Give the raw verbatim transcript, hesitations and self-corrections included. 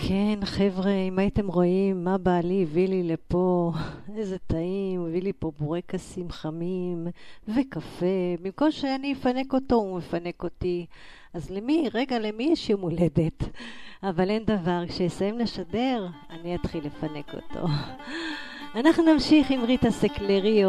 כן, חבר'ה, אם הייתם רואים מה בעלי הביא לי לפה, איזה טעים, הוא הביא לי פה בורקסים חמים וקפה. במקום שאני אפנק אותו, הוא מפנק אותי. אז למי, רגע, למי יש יום הולדת? אבל אין דבר, כשיסיים לשדר, אני אתחיל לפנק אותו. אנחנו נמשיך עם ריטה סקלריו.